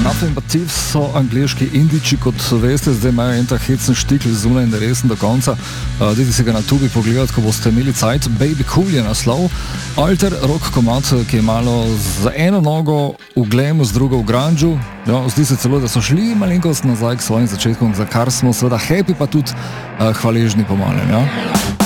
Nothing But Thieves so angliški indiči, kot veste, zdaj imajo en ta hecen štikl zunaj in resen do konca. Dajte si ga na tubi pogledati, ko boste imeli cajt. Baby Cool je naslov. Alter rock komad, ki je malo z eno nogo v glamu, z drugo v grungu. Ja, zdi se celo, da so šli malenkost nazaj k svojim začetkom, za kar smo seveda happy, pa tudi hvaležni po malem. Ja?